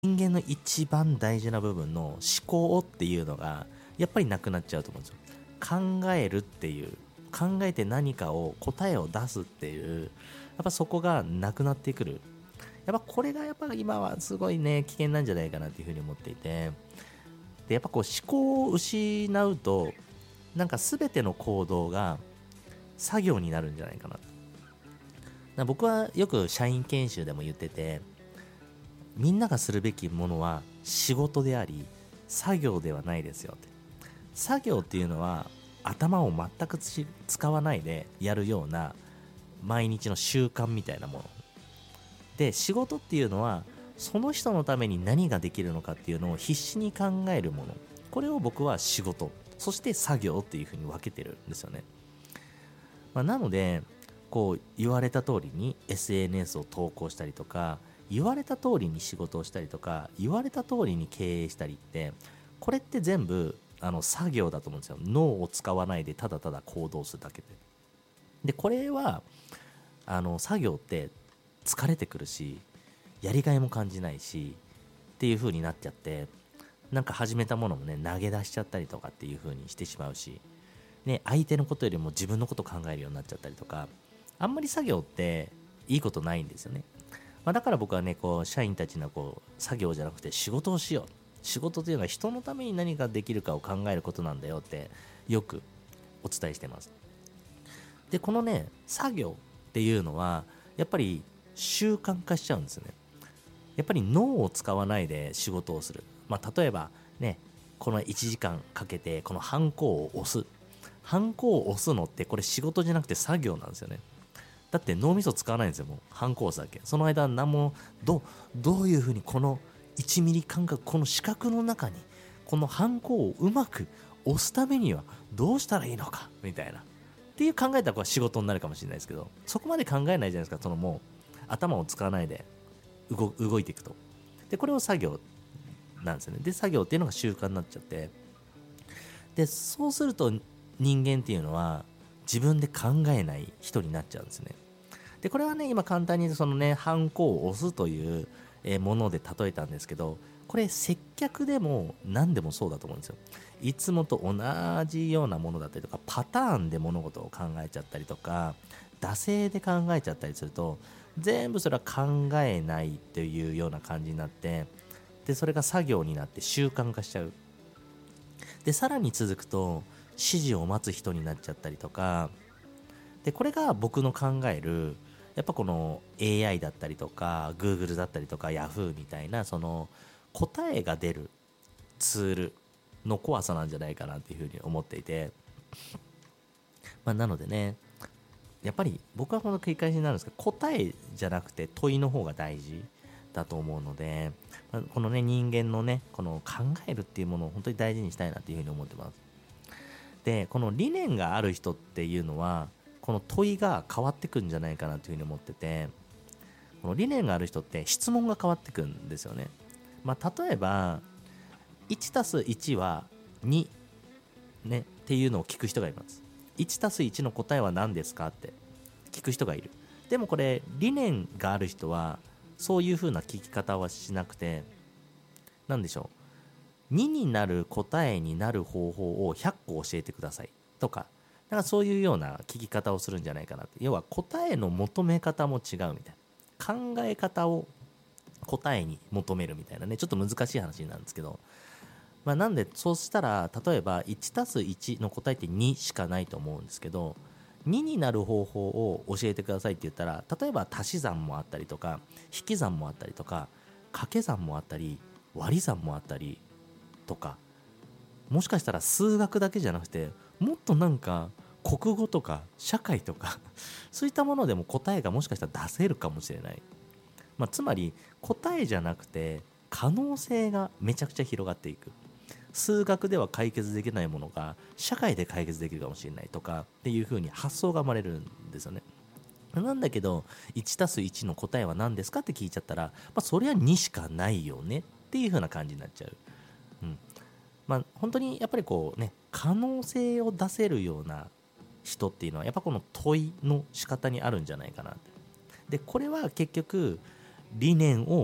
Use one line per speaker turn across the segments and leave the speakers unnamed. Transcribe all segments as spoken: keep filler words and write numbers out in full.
人間の一番大事な部分の思考っていうのがやっぱりなくなっちゃうと思うんですよ。考えるっていう、考えて何かを答えを出すっていう、やっぱそこがなくなってくる。やっぱこれがやっぱ今はすごいね危険なんじゃないかなっていうふうに思っていて、でやっぱこう思考を失うとなんか全ての行動が作業になるんじゃないかな。だから僕はよく社員研修でも言ってて、みんながするべきものは仕事であり作業ではないですよって。作業っていうのは頭を全く使わないでやるような毎日の習慣みたいなもので、仕事っていうのはその人のために何ができるのかっていうのを必死に考えるもの、これを僕は仕事、そして作業っていうふうに分けてるんですよね。まあ、なのでこう言われた通りに エスエヌエス を投稿したりとか、言われた通りに仕事をしたりとか、言われた通りに経営したりって、これって全部あの作業だと思うんですよ。脳を使わないでただただ行動するだけで。でこれはあの作業って疲れてくるし、やりがいも感じないしっていう風になっちゃって、なんか始めたものもね投げ出しちゃったりとかっていう風にしてしまうし、ね、相手のことよりも自分のこと考えるようになっちゃったりとか、あんまり作業っていいことないんですよね。まあ、だから僕はねこう社員たちのこう作業じゃなくて仕事をしよう、仕事というのは人のために何ができるかを考えることなんだよってよくお伝えしてます。でこのね作業っていうのはやっぱり習慣化しちゃうんですよね。やっぱり脳を使わないで仕事をする、まあ、例えばねこのいちじかんかけてこのハンコを押す、ハンコを押すのってこれ仕事じゃなくて作業なんですよね。だって脳みそ使わないんですよ。もうハンコ押すだけ。その間何もどどういうふうにこのいちミリ間隔、この四角の中にこのハンコをうまく押すためにはどうしたらいいのかみたいなっていう考えたらこれ仕事になるかもしれないですけど、そこまで考えないじゃないですか。そのもう頭を使わないで 動, 動いていくと。でこれを作業なんですよね。で作業っていうのが習慣になっちゃって、でそうすると人間っていうのは自分で考えない人になっちゃうんですね。でこれはね今簡単にそのねハンコを押すというもので例えたんですけど、これ接客でも何でもそうだと思うんですよ。いつもと同じようなものだったりとか、パターンで物事を考えちゃったりとか、惰性で考えちゃったりすると全部それは考えないっていうような感じになって、でそれが作業になって習慣化しちゃう。でさらに続くと指示を待つ人になっちゃったりとかで、これが僕の考えるやっぱこの エーアイ だったりとか Google だったりとか Yahoo みたいなその答えが出るツールの怖さなんじゃないかなっていうふうに思っていて、まあ、なのでねやっぱり僕はこの繰り返しになるんですけど、答えじゃなくて問いの方が大事だと思うので、まあ、このね人間のねこの考えるっていうものを本当に大事にしたいなっていうふうに思ってます。でこの理念がある人っていうのはこの問いが変わってくんじゃないかなというふうに思ってて、この理念がある人って質問が変わってくんですよね。まあ、例えば いちたすいち はに、ね、っていうのを聞く人がいます。いちたすいちの答えは何ですかって聞く人がいる。でもこれ理念がある人はそういう風な聞き方はしなくて、なんでしょう、にになる答えになる方法をひゃっこ教えてくださいとか、だからそういうような聞き方をするんじゃないかなって。要は答えの求め方も違うみたいな、考え方を答えに求めるみたいなね、ちょっと難しい話なんですけど、まあ、なんでそうしたら例えば いちたすいち の答えってにしかないと思うんですけど、にになる方法を教えてくださいって言ったら、例えば足し算もあったりとか引き算もあったりとか掛け算もあったり割り算もあったりとか、もしかしたら数学だけじゃなくてもっとなんか国語とか社会とかそういったものでも答えがもしかしたら出せるかもしれない。まあ、つまり答えじゃなくて可能性がめちゃくちゃ広がっていく。数学では解決できないものが社会で解決できるかもしれないとかっていう風に発想が生まれるんですよね。なんだけど いちたすいち の答えは何ですかって聞いちゃったら、まあ、そりゃにしかないよねっていう風な感じになっちゃう。うん、まあ本当にやっぱりこうね可能性を出せるような人っていうのはやっぱこの問いの仕方にあるんじゃないかなって。でこれは結局理念を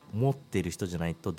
持ってる人じゃないと